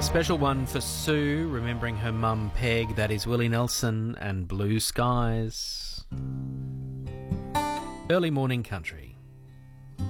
A special one for Sue, remembering her mum Peg. That is Willie Nelson and Blue Skies. Early morning country.